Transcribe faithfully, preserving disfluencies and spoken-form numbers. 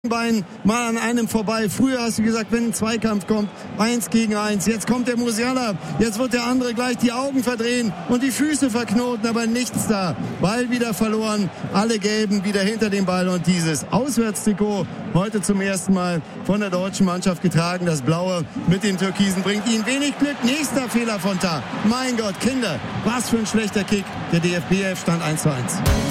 Bein mal an einem vorbei. Früher hast du gesagt, wenn ein Zweikampf kommt, eins gegen eins. Jetzt kommt der Musiala. Jetzt wird der andere gleich die Augen verdrehen und die Füße verknoten, aber nichts da. Ball wieder verloren. Alle Gelben wieder hinter dem Ball und dieses Auswärtstrikot heute zum ersten Mal von der deutschen Mannschaft getragen. Das Blaue mit dem Türkisen bringt ihnen wenig Glück. Nächster Fehler von Tah. Mein Gott, Kinder, was für ein schlechter Kick. Der D F B elf stand eins zu eins.